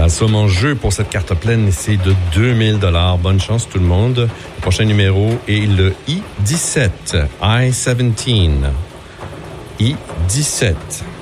La somme en jeu pour cette carte pleine, c'est de 2000 $. Bonne chance tout le monde. Le prochain numéro est le I-17. I-17. I-17.